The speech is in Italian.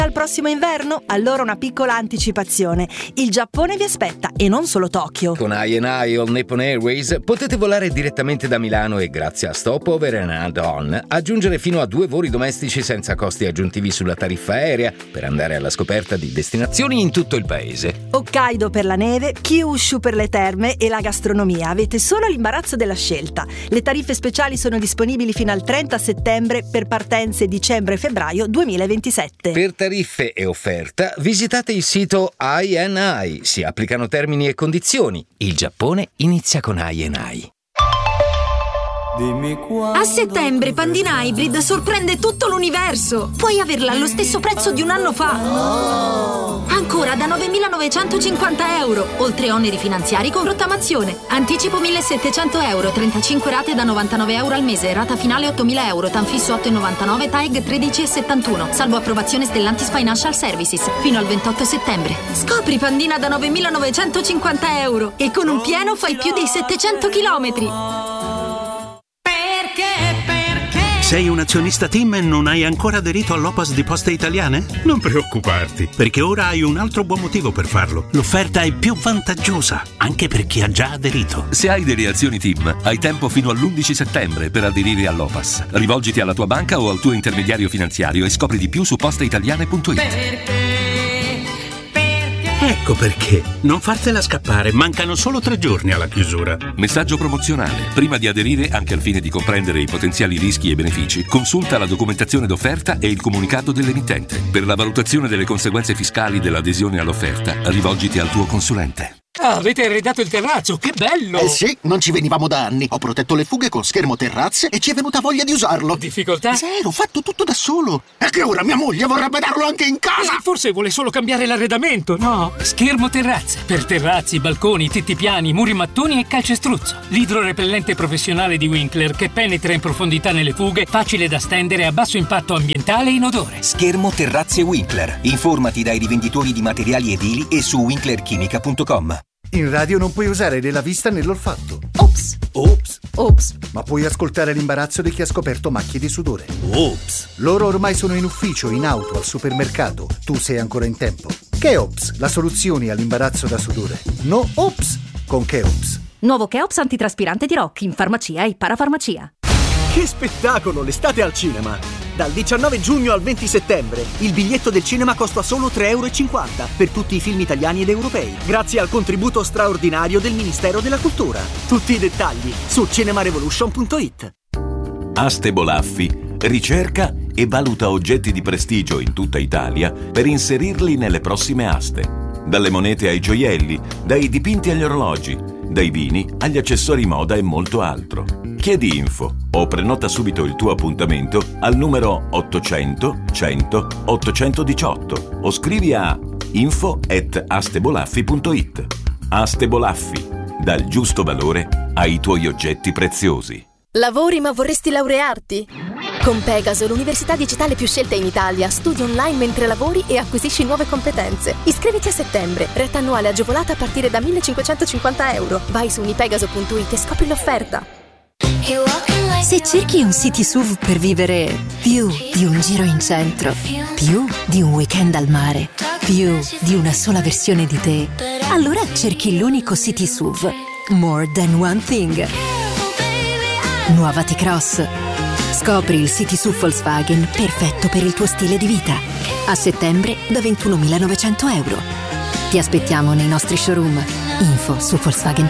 Al prossimo inverno? Allora una piccola anticipazione. Il Giappone vi aspetta e non solo Tokyo. Con I&I All Nippon Airways potete volare direttamente da Milano e grazie a Stopover and Add-on aggiungere fino a 2 voli domestici senza costi aggiuntivi sulla tariffa aerea per andare alla scoperta di destinazioni in tutto il paese. Hokkaido per la neve, Kyushu per le terme e la gastronomia. Avete solo l'imbarazzo della scelta. Le tariffe speciali sono disponibili fino al 30 settembre per partenze dicembre e febbraio 2027. Per tariffe e offerta visitate il sito I&I. Si applicano termini e condizioni. Il Giappone inizia con I&I. A settembre Pandina Hybrid sorprende tutto l'universo. Puoi averla allo stesso prezzo di un anno fa. Ancora da 9.950 euro, oltre oneri finanziari con rottamazione. Anticipo 1.700 euro, 35 rate da 99 euro al mese, rata finale 8.000 euro, tanfisso 8,99, TAEG 13,71. Salvo approvazione Stellantis Financial Services. Fino al 28 settembre. Scopri Pandina da 9.950 euro e con un pieno fai più di 700 chilometri. Sei un azionista TIM e non hai ancora aderito all'OPAS di Poste Italiane? Non preoccuparti, perché ora hai un altro buon motivo per farlo. L'offerta è più vantaggiosa, anche per chi ha già aderito. Se hai delle azioni TIM, hai tempo fino all'11 settembre per aderire all'OPAS. Rivolgiti alla tua banca o al tuo intermediario finanziario e scopri di più su posteitaliane.it. Ecco perché. Non fartela scappare, mancano solo 3 giorni alla chiusura. Messaggio promozionale. Prima di aderire, anche al fine di comprendere i potenziali rischi e benefici, consulta la documentazione d'offerta e il comunicato dell'emittente. Per la valutazione delle conseguenze fiscali dell'adesione all'offerta, rivolgiti al tuo consulente. Ah, avete arredato il terrazzo, che bello! Sì, non ci venivamo da anni. Ho protetto le fughe con schermo terrazze e ci è venuta voglia di usarlo. Difficoltà? Zero, fatto tutto da solo. E che ora mia moglie vorrebbe darlo anche in casa! Forse vuole solo cambiare l'arredamento, no? Schermo terrazze. Per terrazzi, balconi, tetti piani, muri mattoni e calcestruzzo. L'idrorepellente professionale di Winkler che penetra in profondità nelle fughe, facile da stendere, a basso impatto ambientale e inodore. Schermo terrazze Winkler. Informati dai rivenditori di materiali edili e su winklerchimica.com. In radio non puoi usare né la vista né l'olfatto. Ops. Ops. Ops. Ma puoi ascoltare l'imbarazzo di chi ha scoperto macchie di sudore. Ops. Loro ormai sono in ufficio, in auto, al supermercato. Tu sei ancora in tempo. Cheops, la soluzione all'imbarazzo da sudore. No Ops con Cheops. Nuovo Cheops antitraspirante di Rock in farmacia e parafarmacia. Che spettacolo, l'estate al cinema! Dal 19 giugno al 20 settembre il biglietto del cinema costa solo 3,50 euro per tutti i film italiani ed europei, grazie al contributo straordinario del Ministero della Cultura. Tutti i dettagli su cinemarevolution.it. Aste Bolaffi ricerca e valuta oggetti di prestigio in tutta Italia per inserirli nelle prossime aste. Dalle monete ai gioielli, dai dipinti agli orologi, dai vini agli accessori moda e molto altro. Chiedi info o prenota subito il tuo appuntamento al numero 800 100 818 o scrivi a info@astebolaffi.it. Aste Bolaffi, dal giusto valore ai tuoi oggetti preziosi. Lavori ma vorresti laurearti? Con Pegaso, l'università digitale più scelta in Italia, studi online mentre lavori e acquisisci nuove competenze. Iscriviti a settembre, retta annuale agevolata a partire da 1.550 euro. Vai su unipegaso.it e scopri l'offerta. Se cerchi un city SUV per vivere più di un giro in centro, più di un weekend al mare, più di una sola versione di te, allora cerchi l'unico city SUV More Than One Thing. Nuova T-Cross. Scopri il city SUV Volkswagen perfetto per il tuo stile di vita. A settembre da 21.900 euro. Ti aspettiamo nei nostri showroom. Info su Volkswagen.